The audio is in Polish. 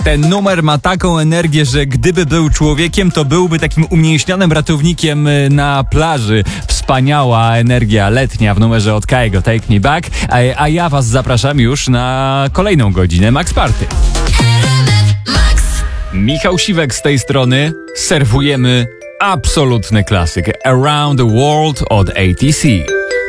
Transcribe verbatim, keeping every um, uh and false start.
Ten numer ma taką energię, że gdyby był człowiekiem, to byłby takim umięśnionym ratownikiem na plaży. Wspaniała energia letnia w numerze od Kaigo, Take Me Back. A, a ja was zapraszam już na kolejną godzinę Max Party. Michał Siwek z tej strony. Serwujemy absolutny klasyk Around the World od A T C.